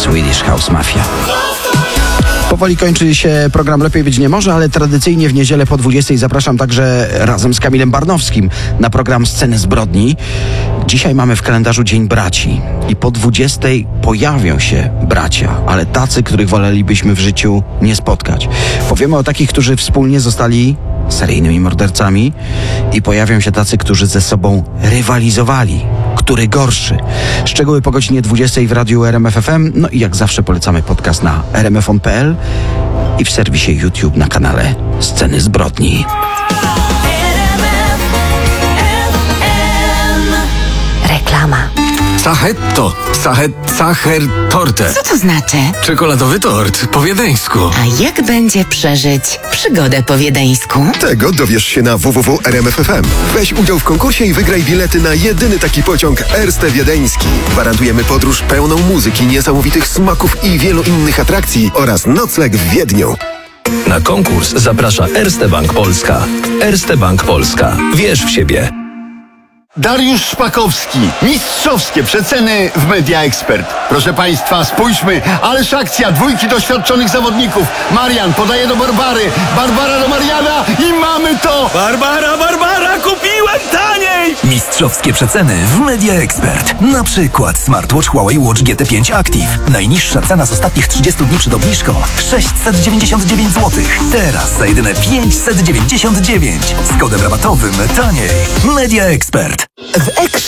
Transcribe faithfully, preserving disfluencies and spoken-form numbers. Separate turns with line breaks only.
Swedish House Mafia. Powoli kończy się program Lepiej Być Nie Może, ale tradycyjnie w niedzielę po dwudziestej zapraszam także razem z Kamilem Barnowskim na program Sceny Zbrodni. Dzisiaj mamy w kalendarzu Dzień Braci i po dwudziestej pojawią się bracia, ale tacy, których wolelibyśmy w życiu nie spotkać. Powiemy o takich, którzy wspólnie zostali seryjnymi mordercami i pojawią się tacy, którzy ze sobą rywalizowali. Który gorszy? Szczegóły po godzinie dwudziestej w radiu R M F F M. No i jak zawsze polecamy podcast na r m f on kropka p l i w serwisie YouTube na kanale Sceny Zbrodni.
Reklama.
Sahetto, sahet, sacher, torte.
Co to znaczy?
Czekoladowy tort, po wiedeńsku.
A jak będzie przeżyć przygodę po wiedeńsku?
Tego dowiesz się na w w w kropka r m f f m. Weź udział w konkursie i wygraj bilety na jedyny taki pociąg Erste Wiedeński. Gwarantujemy podróż pełną muzyki, niesamowitych smaków i wielu innych atrakcji oraz nocleg w Wiedniu.
Na konkurs zaprasza Erste Bank Polska. Erste Bank Polska. Wierz w siebie.
Dariusz Szpakowski. Mistrzowskie przeceny w Media Expert. Proszę Państwa, spójrzmy. Ależ akcja dwójki doświadczonych zawodników. Marian podaje do Barbary. Barbara do Mariana i mamy to!
Barbara, Barbara, kupiłem taniej!
Mistrzowskie przeceny w Media Expert. Na przykład smartwatch Huawei Watch G T pięć Active. Najniższa cena z ostatnich trzydziestu dni przed obniżką sześćset dziewięćdziesiąt dziewięć złotych. Teraz za jedyne pięćset dziewięćdziesiąt dziewięć. Z kodem rabatowym taniej. Media Expert.
W Ekszy